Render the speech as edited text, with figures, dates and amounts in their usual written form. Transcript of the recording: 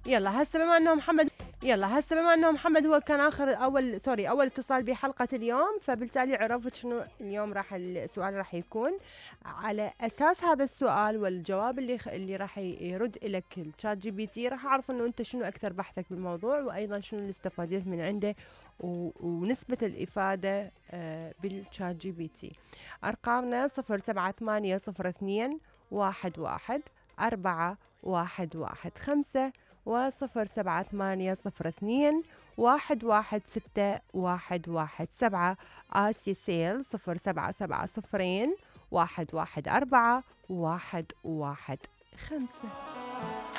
هسه بما انه محمد هو كان اول اتصال بحلقة اليوم، فبالتالي عرفت شنو اليوم السؤال راح يكون. على اساس هذا السؤال والجواب اللي راح يرد لك الشات جي بي تي، راح اعرف انه انت شنو اكثر بحثك بالموضوع، وايضا شنو اللي استفادت من عنده ونسبة الإفادة بالشات جي بي تي. أرقامنا 07802 11 4 1 1 5 و 07802 116117 آسيا سيل 0770 114 115.